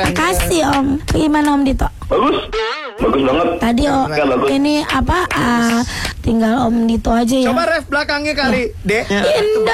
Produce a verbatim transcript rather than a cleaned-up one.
Makasih Om. Gimana Om Dito? Bagus. Bagus banget. Tadi oh, ya, bagus. ini apa? Uh, tinggal Om Dito aja ya. Coba ref belakangnya kali, Dek. Indah.